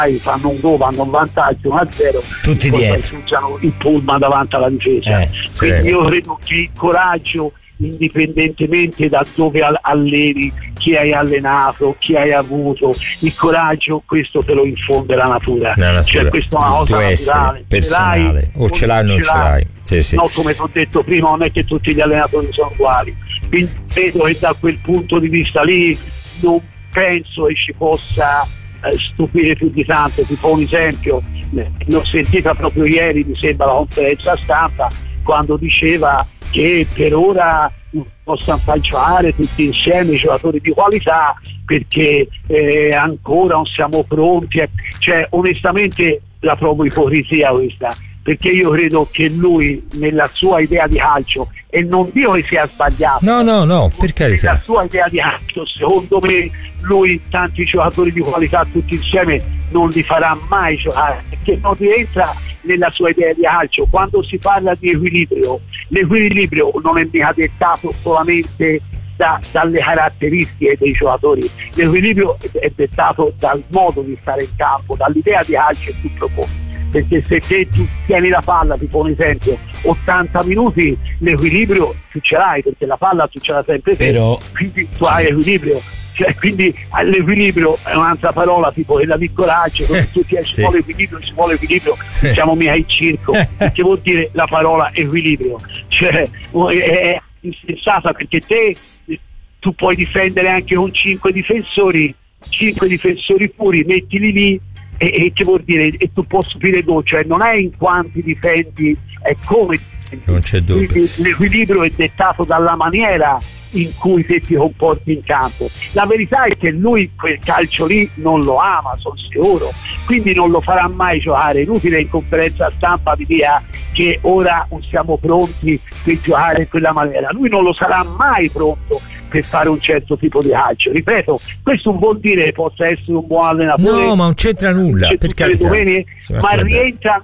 fanno un gol, vanno in vantaggio 1-0, tutti dietro, usano il pullman davanti alla difesa. Quindi io credo che il coraggio, indipendentemente da dove allevi, chi hai allenato, chi hai avuto, il coraggio, questo te lo infonde la natura. Cioè questa è una cosa naturale, personale, o ce l'hai o non ce l'hai. Sì. No, come ti ho detto prima, non è che tutti gli allenatori sono uguali, quindi credo che da quel punto di vista lì non penso che ci possa stupire più di tanto. Ti fa un esempio, l'ho sentita proprio ieri, mi sembra, la conferenza stampa, quando diceva che per ora non possano fare tutti insieme i giocatori di qualità perché ancora non siamo pronti. Cioè, onestamente la trovo ipocrisia questa, perché io credo che lui nella sua idea di calcio, e non dico che sia sbagliato, no, per carità, la sua idea di calcio, secondo me lui tanti giocatori di qualità tutti insieme non li farà mai giocare, perché non rientra nella sua idea di calcio. Quando si parla di equilibrio, l'equilibrio non è mica dettato solamente dalle caratteristiche dei giocatori, l'equilibrio è dettato dal modo di stare in campo, dall'idea di calcio che tu proponi. Perché se te tu tieni la palla, tipo un esempio, 80 minuti, l'equilibrio tu ce l'hai, perché la palla tu ce l'hai sempre te, quindi tu hai equilibrio. Cioè, quindi l'equilibrio è un'altra parola, tipo quella di coraggio, ci vuole equilibrio, siamo mica in circo, che vuol dire la parola equilibrio? Cioè, è insensata, perché tu puoi difendere anche con 5 difensori puri, mettili lì, e che vuol dire, e tu puoi stupire gol, cioè non è in quanti difendi, è come non c'è dubbio. L'equilibrio è dettato dalla maniera in cui te ti comporti in campo. La verità è che lui quel calcio lì non lo ama, sono sicuro, quindi non lo farà mai giocare. Inutile in conferenza stampa di dire che ora non siamo pronti per giocare in quella maniera. Lui non lo sarà mai pronto per fare un certo tipo di calcio. Ripeto, questo non vuol dire che possa essere un buon allenatore, no, ma non c'entra nulla, per carità, ma rientra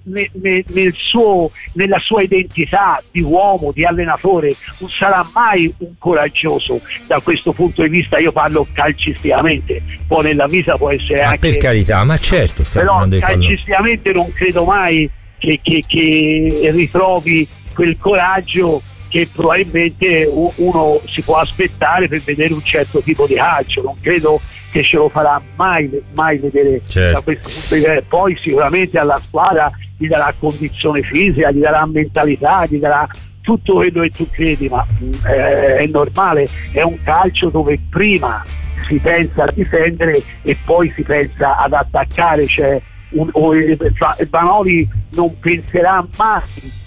nella sua identità di uomo, di allenatore. Non sarà mai un coraggioso da questo punto di vista. Io parlo calcisticamente, poi nella vita può essere anche, per carità, ma certo, però calcisticamente non credo mai che ritrovi quel coraggio che probabilmente uno si può aspettare per vedere un certo tipo di calcio. Non credo che ce lo farà mai vedere, certo, da questo punto di vista. Poi sicuramente alla squadra gli darà condizione fisica, gli darà mentalità, gli darà tutto quello che tu credi, ma è normale, è un calcio dove prima si pensa a difendere e poi si pensa ad attaccare. Cioè, Vanoli non penserà mai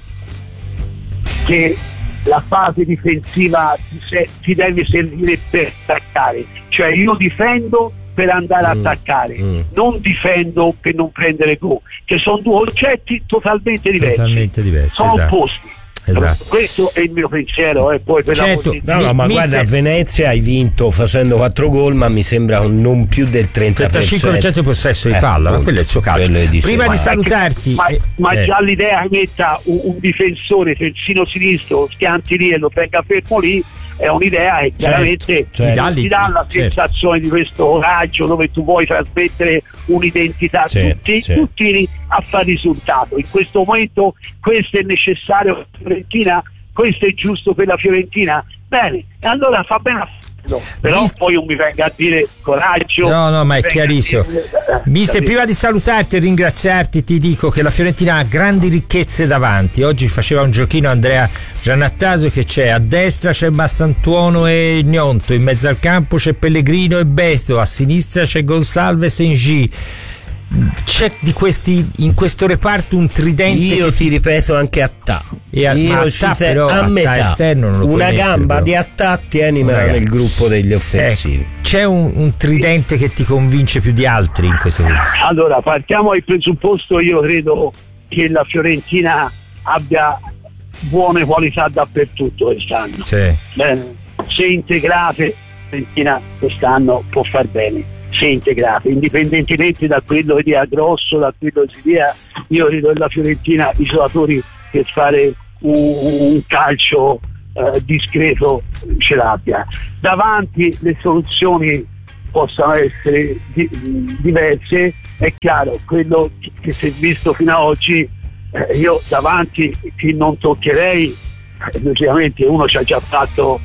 che la fase difensiva ti deve servire per attaccare. Cioè, io difendo per andare a attaccare, non difendo per non prendere gol, che sono due concetti totalmente diversi, sono opposti. Esatto. Questo è il mio pensiero, poi per certo, ma guarda, a Venezia hai vinto facendo 4 gol, ma mi sembra non più del 30%. di possesso di palla, ma quello è il suo calcio. Prima di salutarti, ma già l'idea che metta un difensore terzino sinistro, schianti lì e lo tenga fermo lì, è un'idea che chiaramente ti dà la sensazione di questo coraggio, dove tu vuoi trasmettere un'identità, tutti a fare risultato. In questo momento questo è necessario per la Fiorentina, questo è giusto per la Fiorentina, bene, e allora fa bene a farlo. Però poi non mi venga a dire coraggio. No, ma è chiarissimo. Mister, prima di salutarti e ringraziarti, ti dico che la Fiorentina ha grandi ricchezze davanti. Oggi faceva un giochino Andrea Giannattaso, che c'è a destra c'è Mastantuono e Gnonto, in mezzo al campo c'è Pellegrino e Besto, a sinistra c'è Gonsalves e Ngi. C'è di questi in questo reparto un tridente. Io ti ripeto anche Attà. Però a metà esterno non lo una gamba però. Di Attà tienimela nel gruppo degli offensivi. C'è un tridente che ti convince più di altri in questo momento? Allora, partiamo dal presupposto, io credo che la Fiorentina abbia buone qualità dappertutto quest'anno. Bene, se integrate, la Fiorentina quest'anno può far bene. Se integrate, indipendentemente da quello che dia Grosso, da quello che si dia, io credo che la Fiorentina i giocatori per fare un calcio discreto ce l'abbia. Davanti le soluzioni possono essere diverse, è chiaro, quello che si è visto fino ad oggi, io davanti chi non toccherei, logicamente uno ci ha già fatto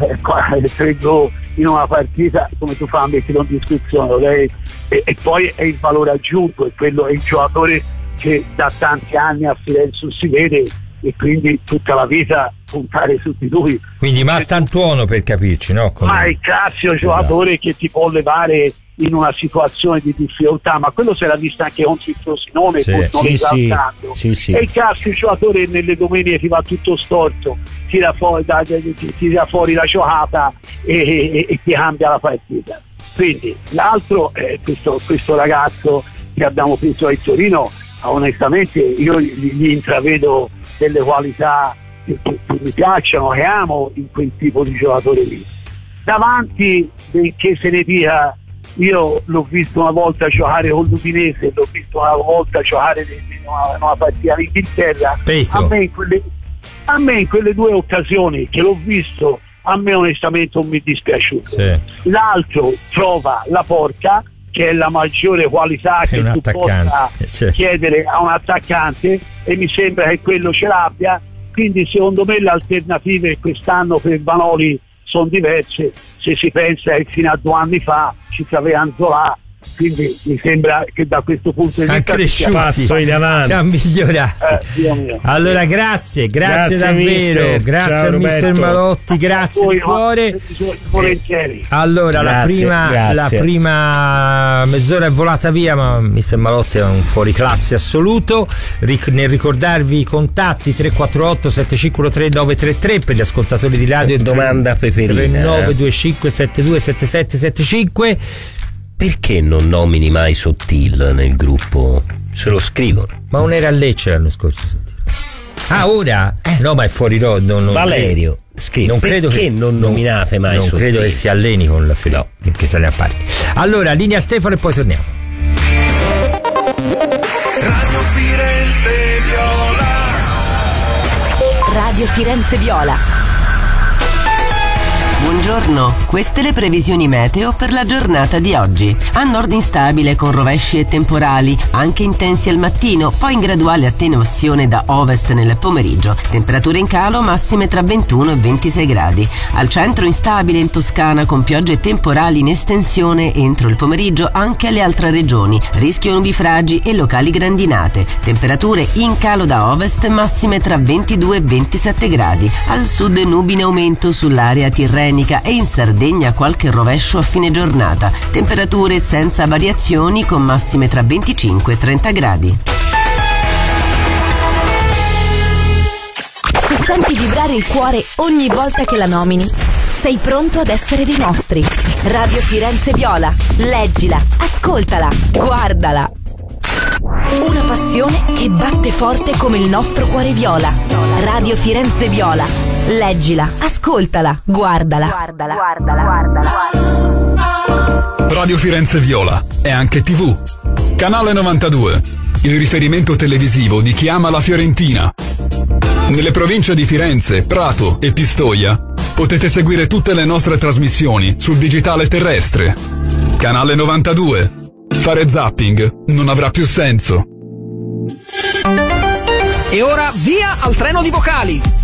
3 gol in una partita, come tu fai a mettere in discussione, e poi è il valore aggiunto, e quello è il giocatore che da tanti anni a Firenze si vede, e quindi tutta la vita puntare su di lui. Quindi Mastantuono, per capirci, no? Ma è il classico giocatore che ti può levare in una situazione di difficoltà, ma quello si era visto anche contro il Frosinone, non esaltando. È il classico giocatore, nelle domeniche ti va tutto storto, tira fuori la giocata e ti cambia la partita. Quindi l'altro è questo ragazzo che abbiamo preso a Torino, onestamente io gli intravedo delle qualità che mi piacciono, che amo in quel tipo di giocatore lì. Davanti, che se ne dica, io l'ho visto una volta giocare con l'Udinese, l'ho visto una volta giocare in una partita in Inghilterra. A me in quelle 2 occasioni che l'ho visto, a me onestamente non mi è dispiaciuto. L'altro trova la porta, che è la maggiore qualità che tu possa chiedere a un attaccante, e mi sembra che quello ce l'abbia. Quindi secondo me le alternative quest'anno per Vanoli sono diverse. Se si pensa che fino a 2 anni fa ci aveva Anzolà, quindi mi sembra che da questo punto di vista passo in avanti, siamo migliorati. Allora grazie davvero, grazie a mister Malotti, grazie di cuore. Allora la prima mezz'ora è volata via, ma mister Malotti è un fuoriclasse assoluto. Nel ricordarvi i contatti: 348 7513 933 per gli ascoltatori di radio, domanda preferita 3925 72 7775. Perché non nomini mai Sottil nel gruppo? Se lo scrivono. Ma non era a Lecce l'anno scorso Sottil. Ora? No, ma è fuori rodo. Valerio scrive: non credo perché non nominate mai Sottil? Non credo che si alleni con la Fiorentina, perché sale a parte. Allora, linea Stefano e poi torniamo. Radio Firenze Viola. Radio Firenze Viola. Buongiorno, queste le previsioni meteo per la giornata di oggi. A nord instabile con rovesci e temporali, anche intensi al mattino, poi in graduale attenuazione da ovest nel pomeriggio. Temperature in calo massime tra 21 e 26 gradi. Al centro instabile in Toscana con piogge e temporali in estensione entro il pomeriggio anche alle altre regioni. Rischio nubifragi e locali grandinate. Temperature in calo da ovest massime tra 22 e 27 gradi. Al sud nubi in aumento sull'area tirrenica e in Sardegna qualche rovescio a fine giornata. Temperature senza variazioni con massime tra 25 e 30 gradi. Se senti vibrare il cuore ogni volta che la nomini, sei pronto ad essere dei nostri. Radio Firenze Viola. Leggila, ascoltala, guardala. Una passione che batte forte come il nostro cuore viola. Radio Firenze Viola. Leggila, ascoltala, guardala. Radio Firenze Viola è anche TV. Canale 92, il riferimento televisivo di chi ama la Fiorentina. Nelle province di Firenze, Prato e Pistoia potete seguire tutte le nostre trasmissioni sul digitale terrestre. Canale 92. Fare zapping non avrà più senso. E ora via al treno di vocali.